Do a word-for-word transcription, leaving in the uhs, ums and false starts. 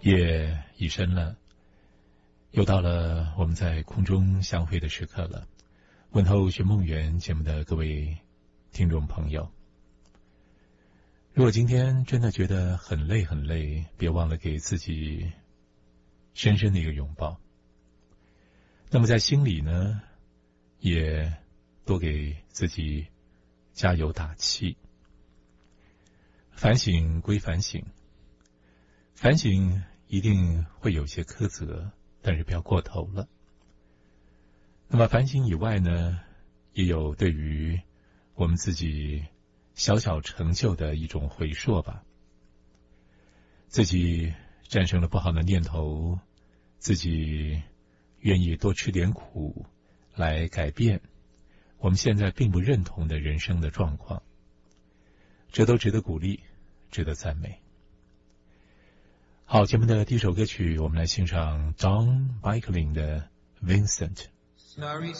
夜已深了，又到了我们在空中相会的时刻了。问候寻梦园节目的各位听众朋友，如果今天真的觉得很累很累，别忘了给自己深深的一个拥抱。那么在心里呢，也多给自己加油打气。反省归反省，反省一定会有些苛责，但是不要过头了。那么反省以外呢，也有对于我们自己小小成就的一种回溯吧。自己战胜了不好的念头，自己愿意多吃点苦来改变我们现在并不认同的人生的状况，这都值得鼓励，值得赞美。好，节目的第一首歌曲，我们来欣赏 Don Bicklin 的 Vincent。